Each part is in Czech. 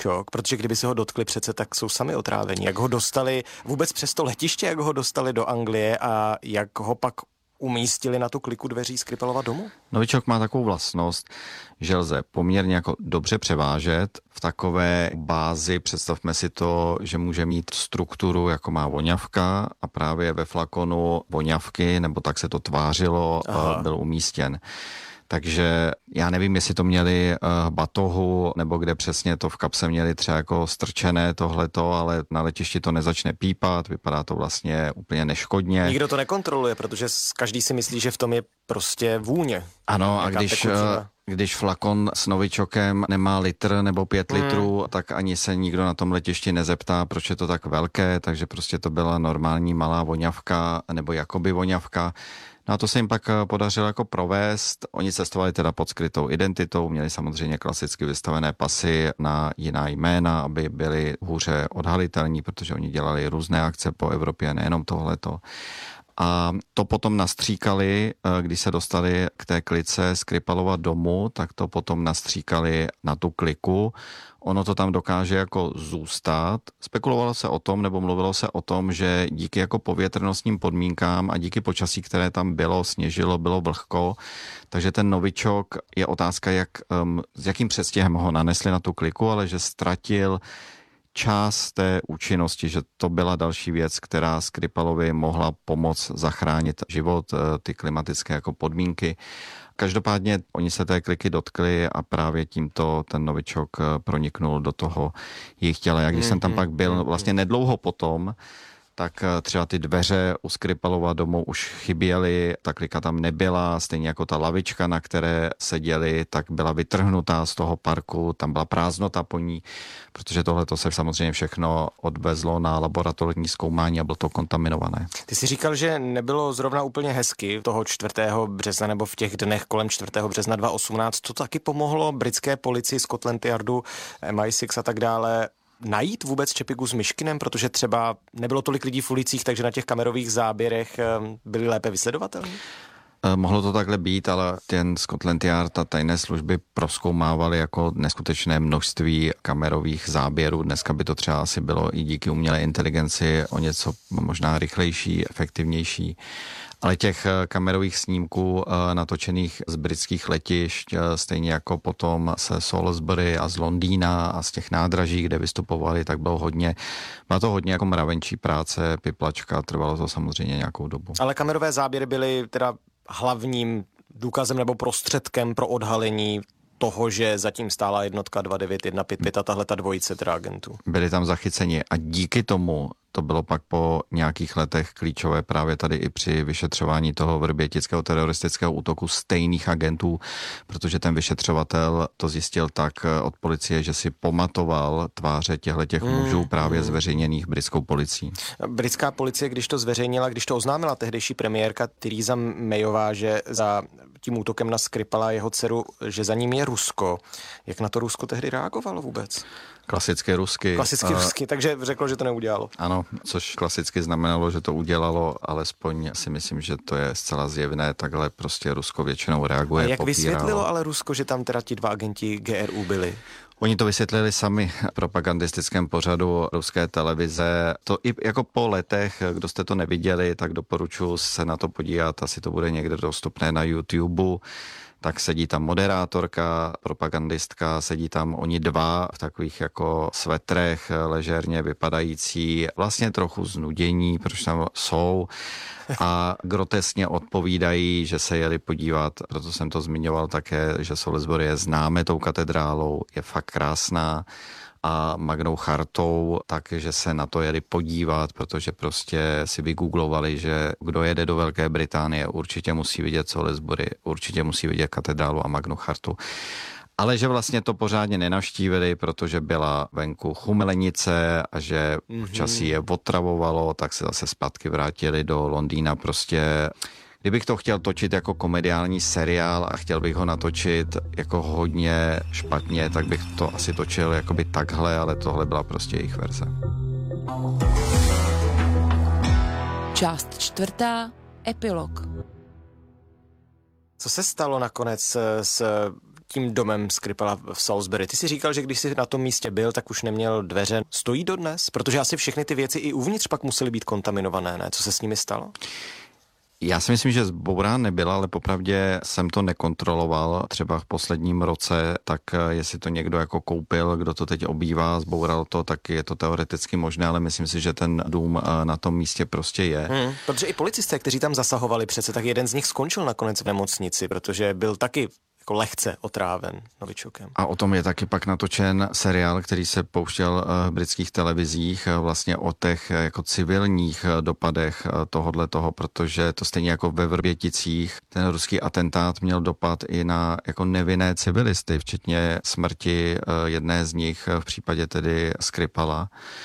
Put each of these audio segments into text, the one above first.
novičok, protože kdyby se ho dotkli přece, tak jsou sami otrávení. Jak ho dostali vůbec přes to letiště, jak ho dostali do Anglie a jak ho pak umístili na tu kliku dveří Skripalova domu? Novičok má takovou vlastnost, že lze poměrně jako dobře převážet v takové bázi. Představme si to, že může mít strukturu, jako má voňavka a právě ve flakonu voňavky, nebo tak se to tvářilo, byl umístěn. Takže já nevím, jestli to měli batohu, nebo kde přesně to v kapse měli třeba jako strčené tohleto, ale na letišti to nezačne pípat, vypadá to vlastně úplně neškodně. Nikdo to nekontroluje, protože každý si myslí, že v tom je prostě vůně. Ano, a když flakon s novičokem nemá litr nebo 5 litrů, tak ani se nikdo na tom letišti nezeptá, proč je to tak velké, takže prostě to byla normální malá voňavka, nebo jakoby voňavka. No a to se jim pak podařilo jako provést. Oni cestovali teda pod skrytou identitou, měli samozřejmě klasicky vystavené pasy na jiná jména, aby byli hůře odhalitelní, protože oni dělali různé akce po Evropě, nejenom tohleto. A to potom nastříkali, když se dostali k té klice Skripalova domu, tak to potom nastříkali na tu kliku. Ono to tam dokáže jako zůstat. Spekulovalo se o tom, nebo mluvilo se o tom, že díky jako povětrnostním podmínkám a díky počasí, které tam bylo, sněžilo, bylo vlhko, takže ten novičok je otázka, s jakým předstihem ho nanesli na tu kliku, ale že ztratil část té účinnosti, že to byla další věc, která Skripalovi mohla pomoct zachránit život, ty klimatické jako podmínky. Každopádně oni se té kliky dotkli a právě tímto ten novičok proniknul do toho jejich těla. Jak když jsem tam pak byl vlastně nedlouho potom, tak třeba ty dveře u Skripalova domu už chyběly, ta klika tam nebyla, stejně jako ta lavička, na které seděli, tak byla vytrhnutá z toho parku, tam byla prázdnota po ní, protože tohleto se samozřejmě všechno odvezlo na laboratorní zkoumání a bylo to kontaminované. Ty jsi říkal, že nebylo zrovna úplně hezky toho 4. března nebo v těch dnech kolem 4. března 2018. To taky pomohlo britské policii, Scotland Yardu, MI6 a tak dále najít vůbec Čepigu s Myškinem, protože třeba nebylo tolik lidí v ulicích, takže na těch kamerových záběrech byli lépe vysledovatelní? Mohlo to takhle být, ale ten Scotland Yard a tajné služby prozkoumávali jako neskutečné množství kamerových záběrů. Dneska by to třeba asi bylo i díky umělé inteligenci o něco možná rychlejší, efektivnější. Ale těch kamerových snímků natočených z britských letišť, stejně jako potom se Salisbury a z Londýna a z těch nádraží, kde vystupovali, tak bylo to hodně jako mravenčí práce, piplačka, trvalo to samozřejmě nějakou dobu. Ale kamerové záběry byly teda hlavním důkazem nebo prostředkem pro odhalení toho, že zatím stála jednotka 2915 a tahle ta dvojice teda agentů. Byli tam zachyceni a díky tomu to bylo pak po nějakých letech klíčové právě tady i při vyšetřování toho vrbětického teroristického útoku stejných agentů, protože ten vyšetřovatel to zjistil tak od policie, že si pamatoval tváře těchto mužů právě zveřejněných britskou policií. Britská policie, když to zveřejnila, když to oznámila tehdejší premiérka Theresa Mayová, že za tím útokem na Skripala a jeho dceru, že za ním je Rusko. Jak na to Rusko tehdy reagovalo vůbec? Klasické rusky, takže řeklo, že to neudělalo. Ano, což klasicky znamenalo, že to udělalo, alespoň si myslím, že to je zcela zjevné, takhle prostě Rusko většinou reaguje. A jak vysvětlilo ale Rusko, že tam teda ti 2 agenti GRU byli? Oni to vysvětlili sami v propagandistickém pořadu ruské televize. To i jako po letech, kdo jste to neviděli, tak doporučuji se na to podívat, asi to bude někde dostupné na YouTube. Tak sedí tam moderátorka, propagandistka, sedí tam oni 2 v takových jako svetrech, ležérně vypadající, vlastně trochu znudění, proč tam jsou a grotesně odpovídají, že se jeli podívat, proto jsem to zmiňoval také, že Salisbury je známe tou katedrálou, je fakt krásná a Magnou chartou, takže se na to jeli podívat, protože prostě si vygooglovali, že kdo jede do Velké Británie, určitě musí vidět Salisbury, určitě musí vidět katedrálu a Magnu chartu. Ale že vlastně to pořádně nenavštívili, protože byla venku chumelenice a že počasí je otravovalo, tak se zase zpátky vrátili do Londýna prostě. Kdybych to chtěl točit jako komediální seriál a chtěl bych ho natočit jako hodně špatně, tak bych to asi točil jakoby takhle, ale tohle byla prostě jejich verze. Část 4. Epilog. Co se stalo nakonec s tím domem Skripala v Salisbury? Ty si říkal, že když jsi na tom místě byl, tak už neměl dveře. Stojí dodnes? Protože asi všechny ty věci i uvnitř pak musely být kontaminované, ne? Co se s nimi stalo? Já si myslím, že zbourán nebyla, ale popravdě jsem to nekontroloval. Třeba v posledním roce, tak jestli to někdo jako koupil, kdo to teď obývá, zboural to, tak je to teoreticky možné, ale myslím si, že ten dům na tom místě prostě je. Protože i policisté, kteří tam zasahovali přece, tak jeden z nich skončil nakonec v nemocnici, protože byl taky jako lehce otráven novičokem. A o tom je taky pak natočen seriál, který se pouštěl v britských televizích, vlastně o těch jako civilních dopadech toho, protože to stejně jako ve Vrběticích, ten ruský atentát měl dopad i na jako nevinné civilisty, včetně smrti jedné z nich v případě tedy Skripala.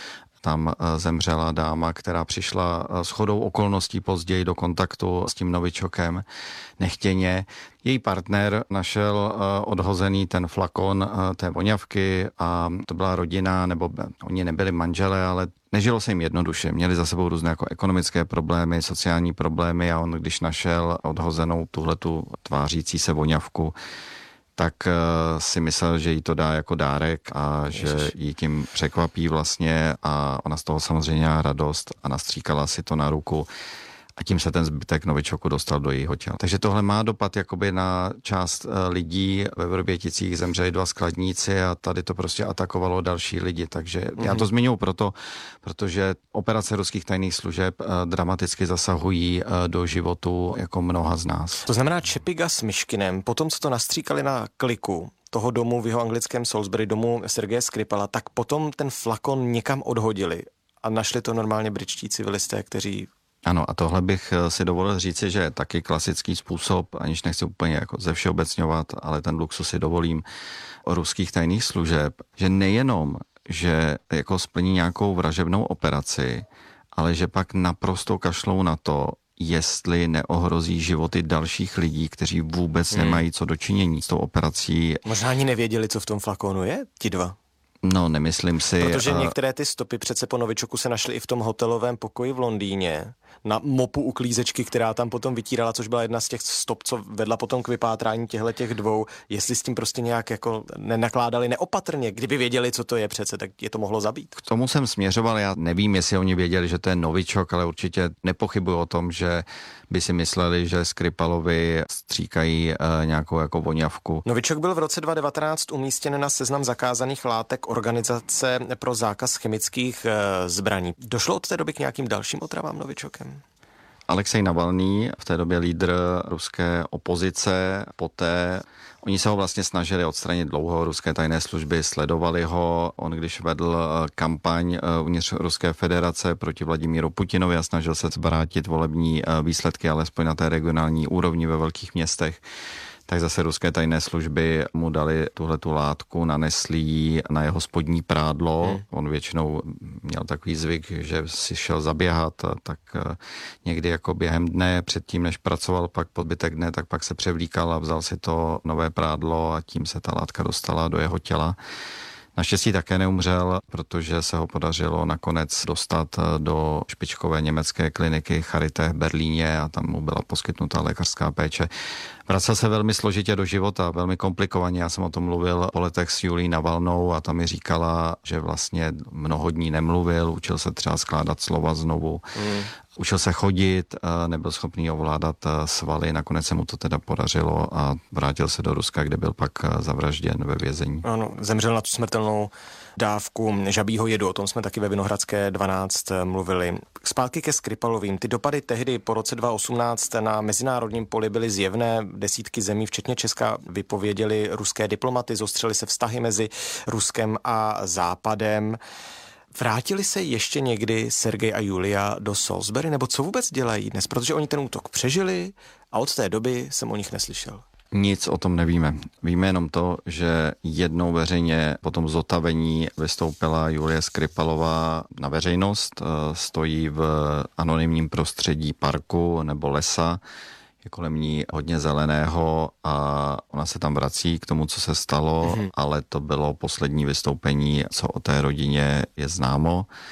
Tam zemřela dáma, která přišla shodou okolností později do kontaktu s tím novičokem nechtěně. Její partner našel odhozený ten flakon té voňavky a to byla rodina, nebo oni nebyli manželé, ale nežilo se jim jednoduše. Měli za sebou různé jako ekonomické problémy, sociální problémy a on, když našel odhozenou tuhletu tvářící se voňavku, tak si myslel, že jí to dá jako dárek a že jí tím překvapí vlastně a ona z toho samozřejmě měla radost a nastříkala si to na ruku a tím se ten zbytek novičoku dostal do jejího těla. Takže tohle má dopad jakoby na část lidí. Ve Vrběticích zemřeli 2 skladníci a tady to prostě atakovalo další lidi. Takže já to zmiňuji protože operace ruských tajných služeb dramaticky zasahují do životu jako mnoha z nás. To znamená Čepiga s Myškinem, potom co to nastříkali na kliku toho domu v jeho anglickém Salisbury, domu Sergeje Skripala, tak potom ten flakon někam odhodili a našli to normálně britští civilisté, kteří... Ano, a tohle bych si dovolil říci, že je taky klasický způsob, aniž nechci úplně jako zevšeobecňovat, ale ten luxus si dovolím, o ruských tajných služeb, že nejenom, že jako splní nějakou vražebnou operaci, ale že pak naprosto kašlou na to, jestli neohrozí životy dalších lidí, kteří vůbec nemají co dočinění s tou operací. Možná ani nevěděli, co v tom flakonu je, ti dva. No, nemyslím si. Protože některé ty stopy přece po novičoku se našly i v tom hotelovém pokoji v Londýně. Na mopu uklízečky, která tam potom vytírala, což byla jedna z těch stop, co vedla potom k vypátrání těch dvou. Jestli s tím prostě nějak jako nenakládali neopatrně, kdyby věděli, co to je přece, tak je to mohlo zabít. K tomu jsem směřoval, já nevím, jestli oni věděli, že to je novičok, ale určitě nepochybuji o tom, že by si mysleli, že Skripalovi stříkají nějakou jako voňavku. Novičok byl v roce 2019 umístěn na seznam zakázaných látek Organizace pro zákaz chemických zbraní. Došlo od té doby k nějakým dalším otravám novičokem? Alexej Navalný, v té době lídr ruské opozice, poté oni se ho vlastně snažili odstranit dlouho, ruské tajné služby sledovali ho. On když vedl kampaň uvnitř Ruské federace proti Vladimíru Putinovi a snažil se zvrátit volební výsledky, alespoň na té regionální úrovni ve velkých městech, tak zase ruské tajné služby mu dali tuhletu látku, nanesli ji na jeho spodní prádlo. On většinou měl takový zvyk, že si šel zaběhat, tak někdy jako během dne, předtím než pracoval pak po zbytek dne, tak pak se převlíkal a vzal si to nové prádlo a tím se ta látka dostala do jeho těla. Naštěstí také neumřel, protože se ho podařilo nakonec dostat do špičkové německé kliniky Charité v Berlíně a tam mu byla poskytnuta lékařská péče. Vracel se velmi složitě do života, velmi komplikovaně. Já jsem o tom mluvil po letech s Julií Navalnou a ta mi říkala, že vlastně mnoho dní nemluvil, učil se třeba skládat slova znovu. Učil se chodit, nebyl schopný ovládat svaly, nakonec se mu to teda podařilo a vrátil se do Ruska, kde byl pak zavražděn ve vězení. Ano, zemřel na tu smrtelnou dávku žabího jedu, o tom jsme taky ve Vinohradské 12 mluvili. Zpátky ke Skripalovým. Ty dopady tehdy po roce 2018 na mezinárodním poli byly zjevné. Desítky zemí, včetně Česka, vypověděli ruské diplomaty, zostřily se vztahy mezi Ruskem a Západem. Vrátili se ještě někdy Sergej a Julia do Salisbury, nebo co vůbec dělají dnes? Protože oni ten útok přežili a od té doby jsem o nich neslyšel. Nic o tom nevíme. Víme jenom to, že jednou veřejně po tom zotavení vystoupila Julie Skripalová na veřejnost, stojí v anonymním prostředí parku nebo lesa, je kolem ní hodně zeleného a ona se tam vrací k tomu, co se stalo, ale to bylo poslední vystoupení, co o té rodině je známo.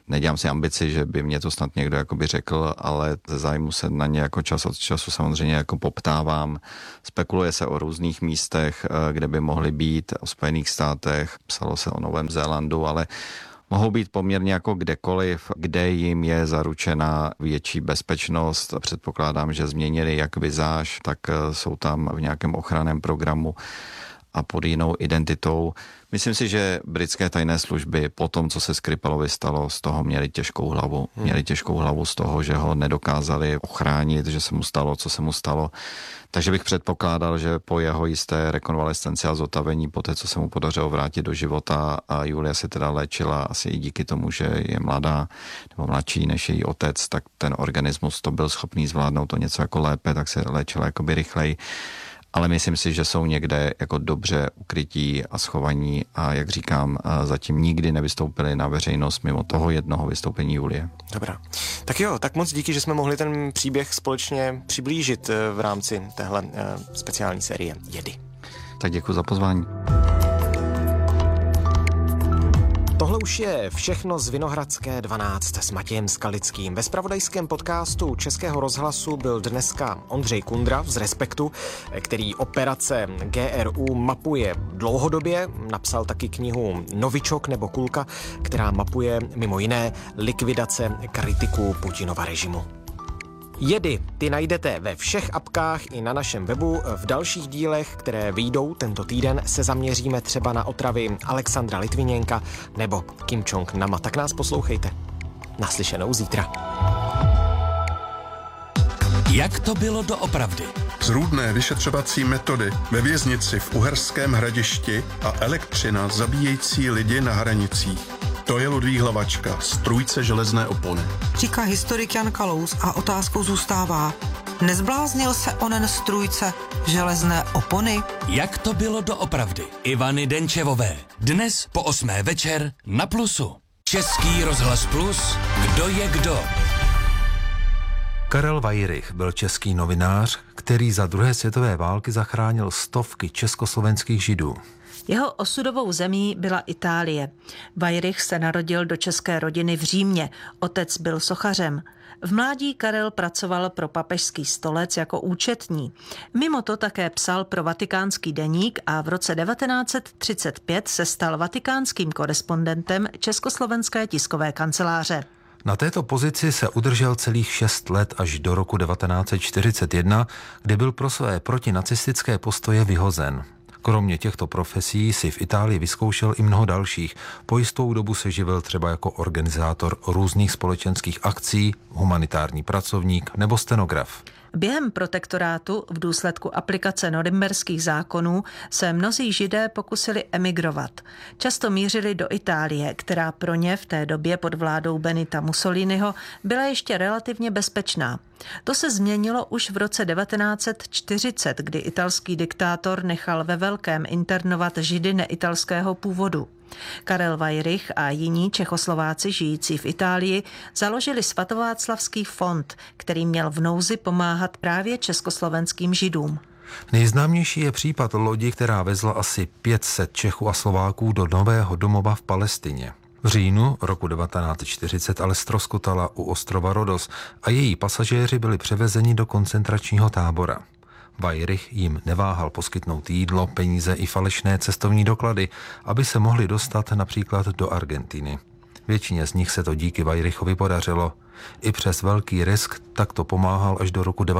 Nedělám si ambici, že by mě to snad někdo jakoby řekl, ale ze zájmu se na ně jako čas od času samozřejmě jako poptávám. Spekuluje se o různých místech, kde by mohly být, o Spojených státech, psalo se o Novém Zélandu, ale mohou být poměrně jako kdekoliv, kde jim je zaručena větší bezpečnost. Předpokládám, že změnili jak vizáž, tak jsou tam v nějakém ochranném programu a pod jinou identitou. Myslím si, že britské tajné služby po tom, co se Skripalovi stalo, z toho měli těžkou hlavu. Měli těžkou hlavu z toho, že ho nedokázali ochránit, že se mu stalo, co se mu stalo. Takže bych předpokládal, že po jeho jisté rekonvalescenci a zotavení, po té, co se mu podařilo vrátit do života, a Julia se teda léčila asi i díky tomu, že je mladá nebo mladší než její otec, tak ten organismus to byl schopný zvládnout to něco jako lépe, tak se léčila jakoby rychleji. Ale myslím si, že jsou někde jako dobře ukrytí a schovaní a jak říkám, zatím nikdy nevystoupili na veřejnost mimo toho jednoho vystoupení Julie. Dobrá. Tak jo, tak moc díky, že jsme mohli ten příběh společně přiblížit v rámci téhle speciální série Jedy. Tak děkuji za pozvání. Tohle už je všechno z Vinohradské 12 s Matějem Skalickým. Ve zpravodajském podcastu Českého rozhlasu byl dneska Ondřej Kundra z Respektu, který operace GRU mapuje dlouhodobě. Napsal taky knihu Novičok nebo Kulka, která mapuje mimo jiné likvidace kritiků Putinova režimu. Jedy, ty najdete ve všech apkách i na našem webu. V dalších dílech, které vyjdou tento týden, se zaměříme třeba na otravy Alexandra Litviněnka nebo Kim Jong-nama. Tak nás poslouchejte. Naslyšenou zítra. Jak to bylo doopravdy? Zrůdné vyšetřovací metody ve věznici v Uherském Hradišti a elektřina zabíjející lidi na hranicích. To je Ludvík Hlavačka, strůjce železné opony. Říká historik Jan Kalous a otázkou zůstává, nezbláznil se onen strůjce železné opony? Jak to bylo doopravdy? Ivany Denčevové. Dnes po 8. večer na Plusu. Český rozhlas Plus. Kdo je kdo? Karel Vajrych byl český novinář, který za druhé světové války zachránil stovky československých Židů. Jeho osudovou zemí byla Itálie. Vajrych se narodil do české rodiny v Římě. Otec byl sochařem. V mládí Karel pracoval pro papežský stolec jako účetní. Mimo to také psal pro Vatikánský deník a v roce 1935 se stal vatikánským korespondentem Československé tiskové kanceláře. Na této pozici se udržel celých 6 let až do roku 1941, kdy byl pro své protinacistické postoje vyhozen. Kromě těchto profesí si v Itálii vyzkoušel i mnoho dalších. Po jistou dobu se živil třeba jako organizátor různých společenských akcí, humanitární pracovník nebo stenograf. Během protektorátu v důsledku aplikace norimberských zákonů se mnozí Židé pokusili emigrovat. Často mířili do Itálie, která pro ně v té době pod vládou Benita Mussoliniho byla ještě relativně bezpečná. To se změnilo už v roce 1940, kdy italský diktátor nechal ve velkém internovat Židy neitalského původu. Karel Vajrych a jiní Čechoslováci žijící v Itálii založili Svatováclavský fond, který měl v nouzi pomáhat právě československým Židům. Nejznámější je případ lodi, která vezla asi 500 Čechů a Slováků do nového domova v Palestině. V říjnu roku 1940 ale ztroskotala u ostrova Rodos a její pasažéři byli převezeni do koncentračního tábora. Vajrych jim neváhal poskytnout jídlo, peníze i falešné cestovní doklady, aby se mohli dostat například do Argentiny. Většině z nich se to díky Vajrychovi podařilo. I přes velký risk takto pomáhal až do roku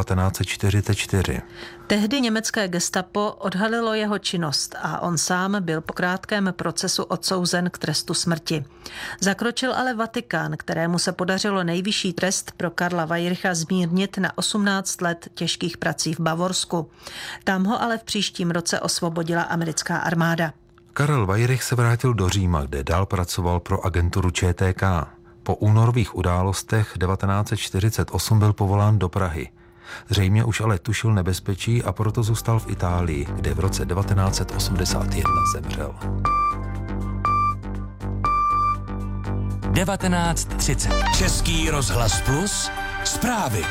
1944. Tehdy německé gestapo odhalilo jeho činnost a on sám byl po krátkém procesu odsouzen k trestu smrti. Zakročil ale Vatikán, kterému se podařilo nejvyšší trest pro Karla Vajrycha zmírnit na 18 let těžkých prací v Bavorsku. Tam ho ale v příštím roce osvobodila americká armáda. Karel Vajrych se vrátil do Říma, kde dál pracoval pro agenturu ČTK. Po únorových událostech 1948 byl povolán do Prahy. Zřejmě už ale tušil nebezpečí a proto zůstal v Itálii, kde v roce 1981 zemřel. 19:30. Český rozhlas Plus. Zprávy.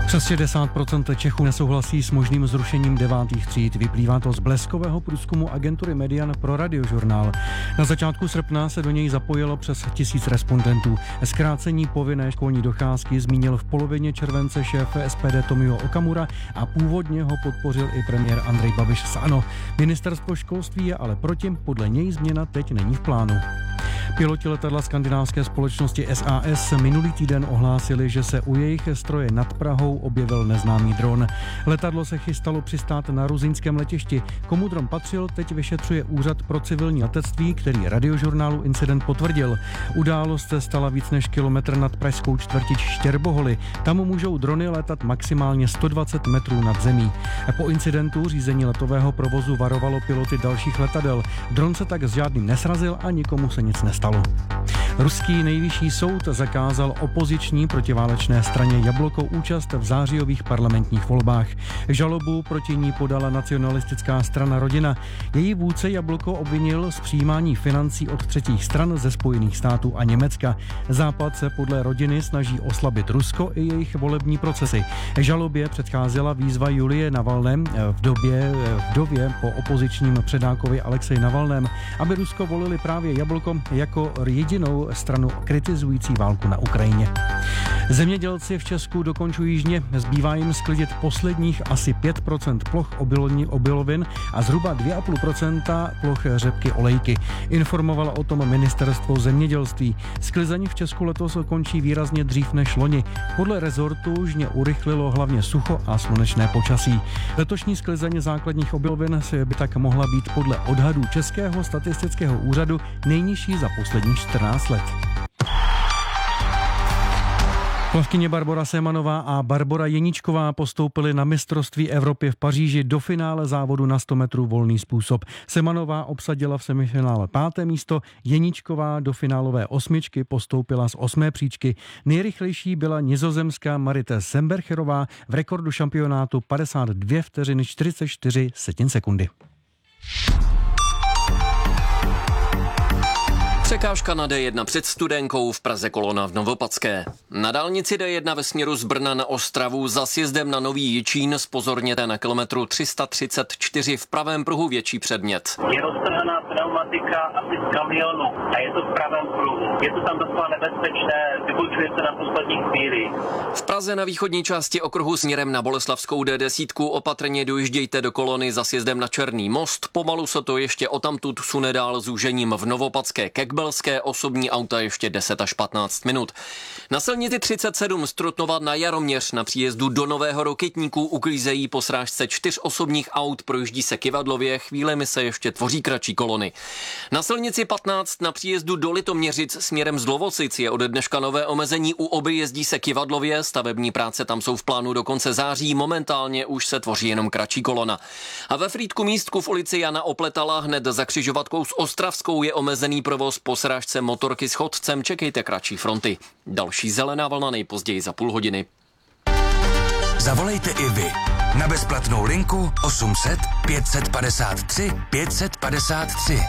Přes 60% Čechů nesouhlasí s možným zrušením 9. tříd. Vyplývá to z bleskového průzkumu agentury Median pro Radiožurnál. Na začátku srpna se do něj zapojilo přes 1000 respondentů. Zkrácení povinné školní docházky zmínil v polovině července šéf SPD Tomio Okamura a původně ho podpořil i premiér Andrej Babiš z ANO. Ministerstvo školství je ale proti, podle něj změna teď není v plánu. Piloti letadla skandinávské společnosti SAS minulý týden ohlásili, že se u jejich stroje nad Prahou objevil neznámý dron. Letadlo se chystalo přistát na ruzyňském letišti. Komu dron patřil, teď vyšetřuje Úřad pro civilní letectví, který Radiožurnálu incident potvrdil. Událost se stala víc než kilometr nad pražskou čtvrtí Štěrboholy. Tam můžou drony létat maximálně 120 metrů nad zemí. Po incidentu řízení letového provozu varovalo piloty dalších letadel. Dron se tak s žádným nesrazil a nikomu se nic nestalo. Ruský nejvyšší soud zakázal opoziční protiválečné straně Jabloko účast v zářijových parlamentních volbách. Žalobu proti ní podala nacionalistická strana Rodina. Její vůdce Jabloko obvinil z přijímání financí od třetích stran ze Spojených států a Německa. Západ se podle Rodiny snaží oslabit Rusko i jejich volební procesy. Žalobě předcházela výzva Julie Navalné vdově po opozičním předákovi Alexeji Navalném, aby Rusko volili právě Jablko jako jedinou stranu kritizující válku na Ukrajině. Zemědělci v Česku dokončují žně. Zbývá jim sklidit posledních asi 5% ploch obilovin a zhruba 2,5% ploch řepky olejky. Informovalo o tom ministerstvo zemědělství. Sklizeň v Česku letos končí výrazně dřív než loni. Podle rezortu žně urychlilo hlavně sucho a slunečné počasí. Letošní sklizeň základních obilovin by tak mohla být podle odhadů Českého statistického úřadu nejnižší za posledních 14 let. Plavkyně Barbora Semanová a Barbora Jeníčková postoupily na mistrovství Evropy v Paříži do finále závodu na 100 metrů volný způsob. Semanová obsadila v semifinále 5. místo, Jeníčková do finálové 8 postoupila z 8. příčky. Nejrychlejší byla nizozemská Marite Sembercherová v rekordu šampionátu 52 vteřiny 44 sekundy. Překážka na D1 před Studenkou, v Praze kolona v Novopadské. Na dálnici D1 ve směru z Brna na Ostravu za sjezdem na Nový Jičín zpozorněte na kilometru 334 v pravém pruhu větší předmět. Je roztrhaná pneumatika asi z kamionu a je to v pravém pruhu. Je to tam docela nebezpečné, vybočuje se na poslední chvíli. V Praze na východní části okruhu směrem na Boleslavskou D10 opatrně dojíždějte do kolony za sjezdem na Černý most. Pomalu se to ještě odtamtud sune dál zúžením v Novopadské Kekbelské, osobní auta ještě 10 až 15 minut. Na silnici 37 z Trutnova na Jaroměř na příjezdu do Nového Rokytníku uklízejí po srážce 4 osobních aut, projíždí se Kyvadlově, chvílemi se ještě tvoří kratší kolony. Na silnici 15 na příjezdu do Litoměřic směrem z Lovosic je ode dneška nové omezení u Oby, jezdí se Kyvadlově, stavební práce tam jsou v plánu do konce září, momentálně už se tvoří jenom kratší kolona. A ve Frýdku Místku v ulici Jana Opletala hned za křižovatkou s Ostravskou je omezený provoz po srážce motorky s chodcem, čekejte kratší fronty. Další zelená vlna nejpozději za půl hodiny. Zavolejte i vy na bezplatnou linku 800 553 553.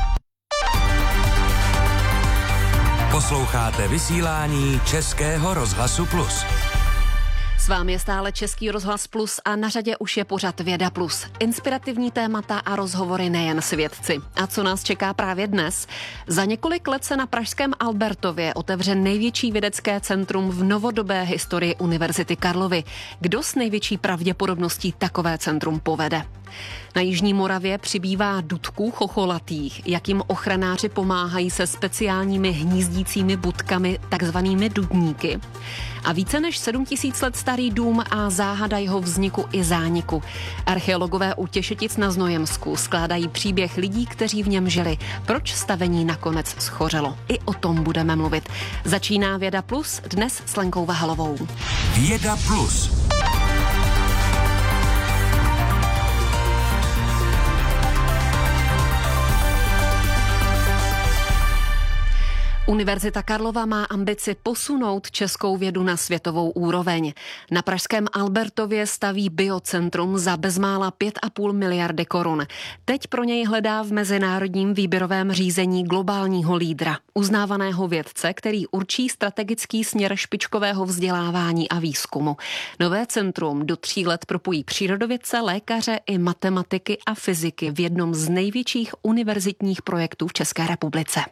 Posloucháte vysílání Českého rozhlasu Plus. S vámi je stále Český rozhlas Plus a na řadě už je pořad Věda Plus. Inspirativní témata a rozhovory nejen s vědci. A co nás čeká právě dnes? Za několik let se na pražském Albertově otevře největší vědecké centrum v novodobé historii Univerzity Karlovy. Kdo s největší pravděpodobností takové centrum povede? Na Jižní Moravě přibývá dudků chocholatých, jakým ochranáři pomáhají se speciálními hnízdícími budkami, takzvanými dudníky. A více než 7000 let starý dům a záhada jeho vzniku i zániku. Archeologové u Těšetic na Znojemsku skládají příběh lidí, kteří v něm žili. Proč stavení nakonec schořelo? I o tom budeme mluvit. Začíná Věda Plus, dnes s Lenkou Vahalovou. Věda Plus. Univerzita Karlova má ambici posunout českou vědu na světovou úroveň. Na pražském Albertově staví biocentrum za bezmála 5,5 miliardy korun. Teď pro něj hledá v mezinárodním výběrovém řízení globálního lídra, uznávaného vědce, který určí strategický směr špičkového vzdělávání a výzkumu. Nové centrum do 3 let propojí přírodovědce, lékaře i matematiky a fyziky v jednom z největších univerzitních projektů v České republice.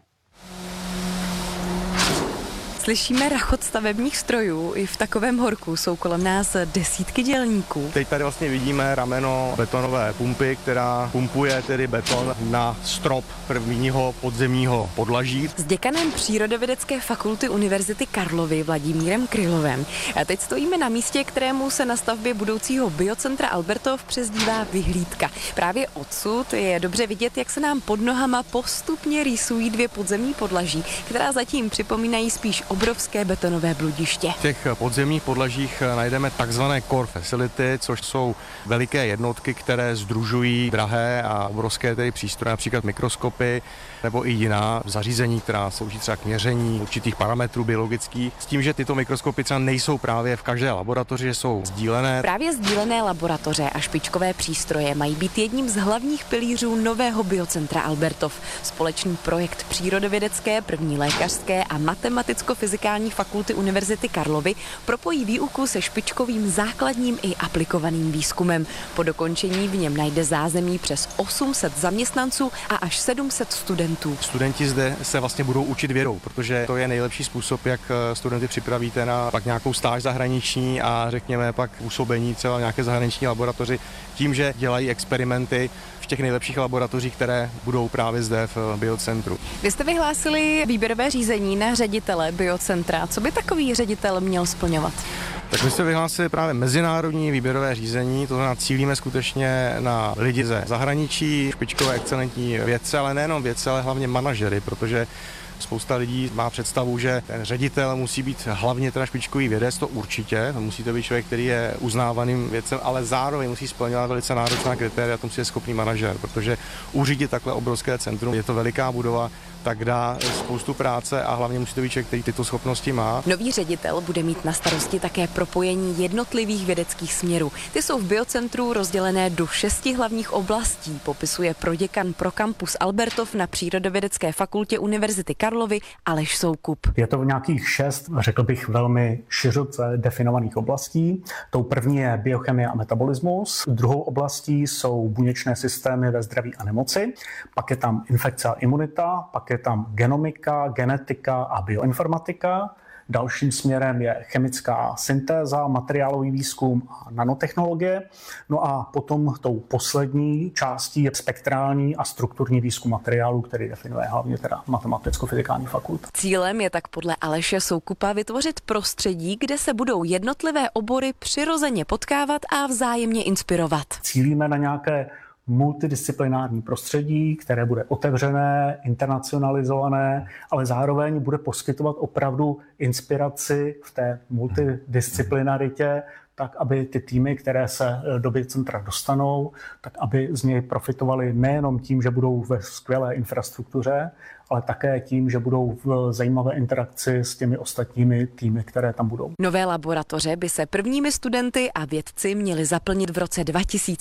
Slyšíme rachot stavebních strojů, i v takovém horku jsou kolem nás desítky dělníků. Teď tady vlastně vidíme rameno betonové pumpy, která pumpuje tedy beton na strop prvního podzemního podlaží. S děkanem Přírodovědecké fakulty Univerzity Karlovy Vladimírem Krylovem. A teď stojíme na místě, kterému se na stavbě budoucího biocentra Albertov přezdívá Vyhlídka. Právě odsud je dobře vidět, jak se nám pod nohama postupně rýsují 2 podzemní podlaží, která zatím připomínají spíš obrovské betonové bludiště. V těch podzemních podlažích najdeme takzvané core facility, což jsou veliké jednotky, které sdružují drahé a obrovské tedy přístroje, například mikroskopy nebo i jiná zařízení, která slouží třeba k měření určitých parametrů biologických. S tím, že tyto mikroskopy třeba nejsou právě v každé laboratoři, že jsou sdílené. Právě sdílené laboratoře a špičkové přístroje mají být jedním z hlavních pilířů nového biocentra Albertov. Společný projekt přírodovědecké, první lékařské a matematicko-fyzikální fakulty Univerzity Karlovy propojí výuku se špičkovým základním i aplikovaným výzkumem. Po dokončení v něm najde zázemí přes 800 zaměstnanců a až 700 studentů. Studenti zde se vlastně budou učit vědou, protože to je nejlepší způsob, jak studenty připravíte na pak nějakou stáž zahraniční a řekněme pak působení třeba v nějaké zahraniční laboratoři tím, že dělají experimenty v těch nejlepších laboratořích, které budou právě zde v biocentru. Vy jste vyhlásili výběrové řízení na ředitele biocentra. Co by takový ředitel měl splňovat? Tak my jsme vyhlásili právě mezinárodní výběrové řízení, to znamená cílíme skutečně na lidi ze zahraničí, špičkové excelentní vědce, ale nejenom vědce, ale hlavně manažery, protože spousta lidí má představu, že ten ředitel musí být hlavně teda špičkový vědec, to určitě, to musí to být člověk, který je uznávaným vědcem, ale zároveň musí splňovat velice náročná kritéria, to musí je schopný manažer, protože uřídit takhle obrovské centrum, je to veliká budova, tak dá spoustu práce a hlavně musí to být člověk, který tyto schopnosti má. Nový ředitel bude mít na starosti také propojení jednotlivých vědeckých směrů. Ty jsou v biocentru rozdělené do 6 hlavních oblastí, popisuje proděkan pro kampus Albertov na Přírodovědecké fakultě Univerzity Karlovy Aleš Soukup. Je to nějakých 6, řekl bych, velmi široce definovaných oblastí. Tou první je biochemie a metabolismus, druhou oblastí jsou buněčné systémy ve zdraví a nemoci, pak je tam infekce a imunita, pak je tam genomika, genetika a bioinformatika. Dalším směrem je chemická syntéza, materiálový výzkum a nanotechnologie. No a potom tou poslední částí je spektrální a strukturní výzkum materiálu, který definuje hlavně teda matematicko-fyzikální fakulta. Cílem je tak podle Aleše Soukupa vytvořit prostředí, kde se budou jednotlivé obory přirozeně potkávat a vzájemně inspirovat. Cílíme na nějaké multidisciplinární prostředí, které bude otevřené, internacionalizované, ale zároveň bude poskytovat opravdu inspiraci v té multidisciplinaritě, tak aby ty týmy, které se do biocentra dostanou, tak aby z něj profitovali nejenom tím, že budou ve skvělé infrastruktuře, ale také tím, že budou v zajímavé interakci s těmi ostatními týmy, které tam budou. Nové laboratoře by se prvními studenty a vědci měli zaplnit v roce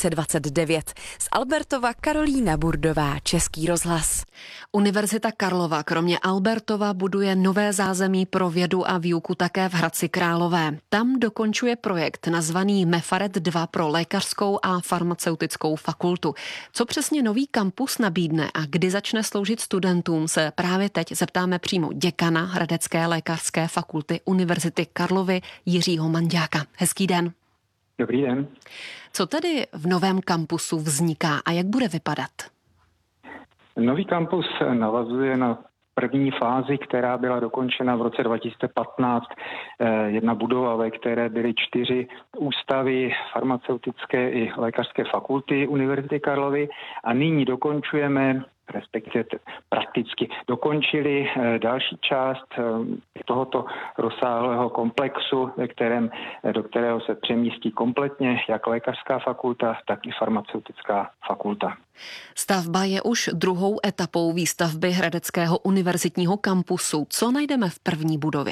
2029. Z Albertova Karolína Burdová, Český rozhlas. Univerzita Karlova kromě Albertova buduje nové zázemí pro vědu a výuku také v Hradci Králové. Tam dokončuje projekt nazvaný MEFARET 2 pro lékařskou a farmaceutickou fakultu. Co přesně nový kampus nabídne a kdy začne sloužit studentům, se právě teď zeptáme přímo děkana Hradecké lékařské fakulty Univerzity Karlovy Jiřího Manďáka. Hezký den. Dobrý den. Co tedy v novém kampusu vzniká a jak bude vypadat? Nový kampus navazuje na první fázi, která byla dokončena v roce 2015. Jedna budova, ve které byly 4 ústavy farmaceutické i lékařské fakulty Univerzity Karlovy a nyní dokončujeme respektive prakticky dokončili další část tohoto rozsáhlého komplexu, do kterého se přemístí kompletně jak lékařská fakulta, tak i farmaceutická fakulta. Stavba je už druhou etapou výstavby Hradeckého univerzitního kampusu. Co najdeme v první budově?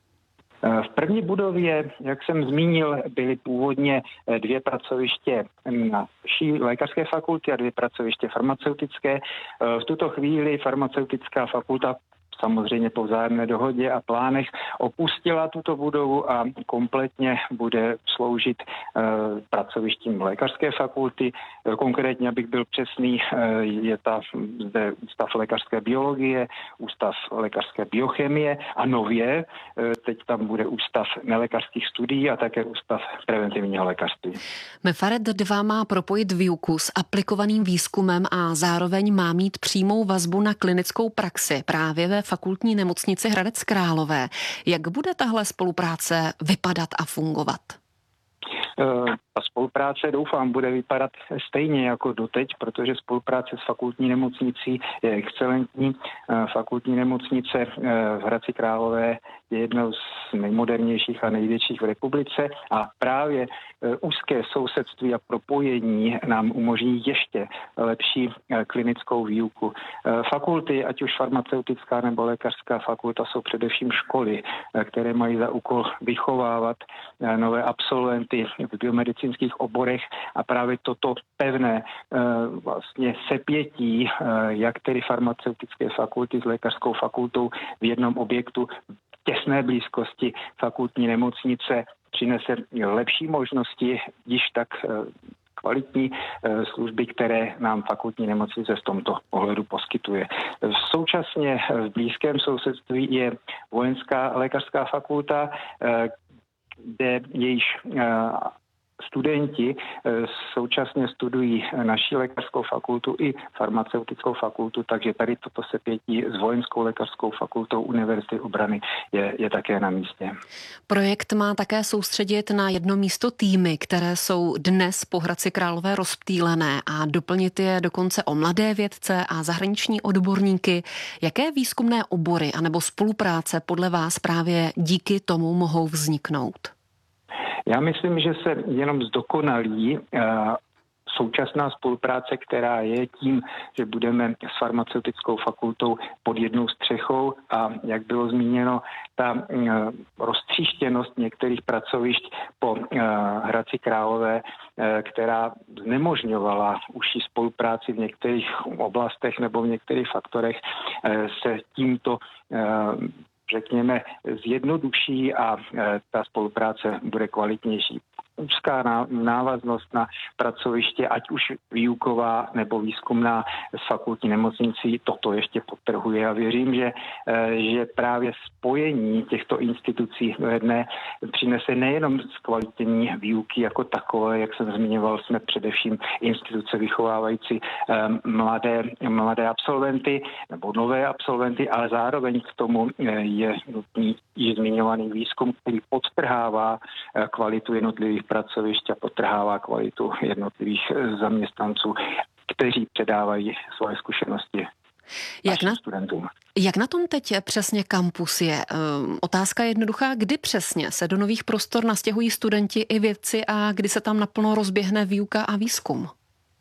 V první budově, jak jsem zmínil, byly původně 2 pracoviště na lékařské fakulty a 2 pracoviště farmaceutické. V tuto chvíli farmaceutická fakulta samozřejmě po vzájemné dohodě a plánech opustila tuto budovu a kompletně bude sloužit pracovištím lékařské fakulty. Konkrétně, abych byl přesný, je zde ústav lékařské biologie, ústav lékařské biochemie a nově teď tam bude ústav nelékařských studií a také ústav preventivního lékařství. Mefaret 2 má propojit výuku s aplikovaným výzkumem a zároveň má mít přímou vazbu na klinickou praxi právě ve Fakultní nemocnici Hradec Králové. Jak bude tahle spolupráce vypadat a fungovat? Ta spolupráce, doufám, bude vypadat stejně jako doteď, protože spolupráce s fakultní nemocnicí je excelentní. Fakultní nemocnice v Hradci Králové je jednou z nejmodernějších a největších v republice a právě úzké sousedství a propojení nám umožní ještě lepší klinickou výuku. Fakulty, ať už farmaceutická nebo lékařská fakulta, jsou především školy, které mají za úkol vychovávat nové absolventy v biomedicínských oborech a právě toto pevné vlastně sepětí, jak tedy farmaceutické fakulty s lékařskou fakultou v jednom objektu v těsné blízkosti fakultní nemocnice přinese lepší možnosti, již tak kvalitní služby, které nám fakultní nemocnice v tomto ohledu poskytuje. Současně v blízkém sousedství je vojenská lékařská fakulta, kde jejíž studenti současně studují naši lékařskou fakultu i farmaceutickou fakultu, takže tady toto sepětí s vojenskou lékařskou fakultou Univerzity obrany je také na místě. Projekt má také soustředit na jedno místo týmy, které jsou dnes po Hradci Králové rozptýlené a doplnit je dokonce o mladé vědce a zahraniční odborníky. Jaké výzkumné obory anebo spolupráce podle vás právě díky tomu mohou vzniknout? Já myslím, že se jenom zdokonalí současná spolupráce, která je tím, že budeme s farmaceutickou fakultou pod jednou střechou a jak bylo zmíněno, ta roztříštěnost některých pracovišť po Hradci Králové, která znemožňovala užší spolupráci v některých oblastech nebo v některých faktorech, se tímto řekněme, zjednoduší a ta spolupráce bude kvalitnější. Úzká návaznost na pracoviště, ať už výuková nebo výzkumná s fakultní nemocnicí, toto ještě podtrhuje a věřím, že právě spojení těchto institucí do jedné přinese nejenom zkvalitnění výuky jako takové, jak jsem zmiňoval, jsme především instituce vychovávající mladé absolventy nebo nové absolventy, ale zároveň k tomu je nutný již zmiňovaný výzkum, který podtrhává kvalitu jednotlivých pracovišť a podtrhává kvalitu jednotlivých zaměstnanců, kteří předávají svoje zkušenosti našim studentům. Jak na tom teď přesně kampus je? Otázka je jednoduchá, kdy přesně se do nových prostor nastěhují studenti i vědci a kdy se tam naplno rozběhne výuka a výzkum?